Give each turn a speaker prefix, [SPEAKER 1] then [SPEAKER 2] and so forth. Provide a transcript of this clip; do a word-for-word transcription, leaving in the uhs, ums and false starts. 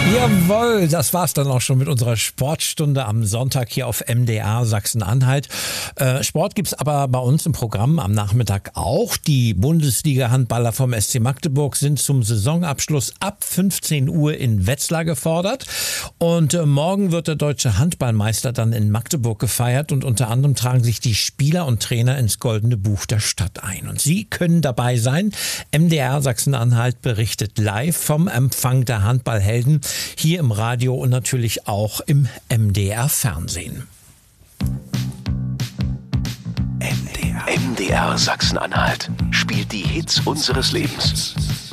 [SPEAKER 1] Jawohl, das war's dann auch schon mit unserer Sportstunde am Sonntag hier auf M D R Sachsen-Anhalt. Äh, Sport gibt's aber bei uns im Programm am Nachmittag auch. Die Bundesliga-Handballer vom S C Magdeburg sind zum Saisonabschluss ab fünfzehn Uhr in Wetzlar gefordert. Und äh, morgen wird der deutsche Handballmeister dann in Magdeburg gefeiert und unter anderem tragen sich die Spieler und Trainer ins Goldene Buch der Stadt ein. Und Sie können dabei sein. M D R Sachsen-Anhalt berichtet live vom Empfang der Handballhelden hier im Radio und natürlich auch im M D R Fernsehen.
[SPEAKER 2] M D R, M D R Sachsen-Anhalt spielt die Hits unseres Lebens.